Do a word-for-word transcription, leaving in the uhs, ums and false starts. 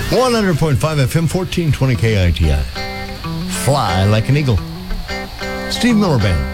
one hundred point five F M, fourteen twenty K I T I. Fly like an eagle. Steve Miller Band.